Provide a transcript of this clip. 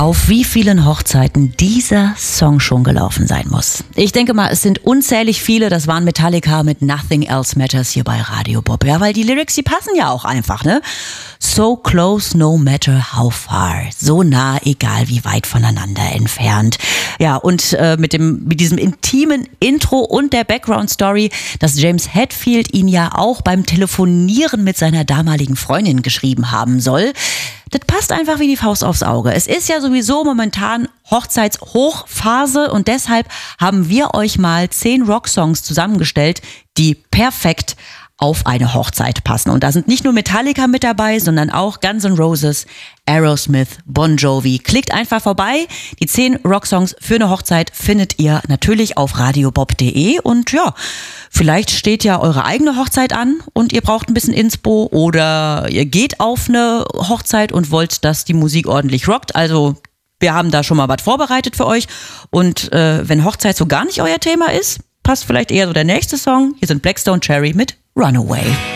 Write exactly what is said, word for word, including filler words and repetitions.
Auf wie vielen Hochzeiten dieser Song schon gelaufen sein muss. Ich denke mal, es sind unzählig viele. Das waren Metallica mit Nothing Else Matters hier bei Radio Bob. Ja, weil die Lyrics, die passen ja auch einfach, ne? So close, no matter how far. So nah, egal wie weit voneinander entfernt. Ja, und äh, mit dem mit diesem intimen Intro und der Background-Story, dass James Hetfield ihn ja auch beim Telefonieren mit seiner damaligen Freundin geschrieben haben soll. Das passt einfach wie die Faust aufs Auge. Es ist ja sowieso momentan Hochzeitshochphase und deshalb haben wir euch mal zehn Rocksongs zusammengestellt, die perfekt auf eine Hochzeit passen. Und da sind nicht nur Metallica mit dabei, sondern auch Guns N' Roses, Aerosmith, Bon Jovi. Klickt einfach vorbei. Die zehn Rocksongs für eine Hochzeit findet ihr natürlich auf radiobob punkt de. Und ja, vielleicht steht ja eure eigene Hochzeit an und ihr braucht ein bisschen Inspo oder ihr geht auf eine Hochzeit und wollt, dass die Musik ordentlich rockt. Also wir haben da schon mal was vorbereitet für euch. Und äh, wenn Hochzeit so gar nicht euer Thema ist, passt vielleicht eher so der nächste Song. Hier sind Blackstone Cherry mit Runaway.